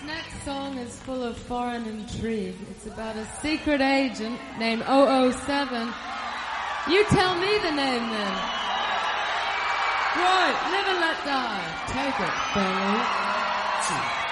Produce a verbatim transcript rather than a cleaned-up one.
next song is full of foreign intrigue. It's about a secret agent named oh oh seven. You tell me the name then. Right, live and let die. Take it, Benny.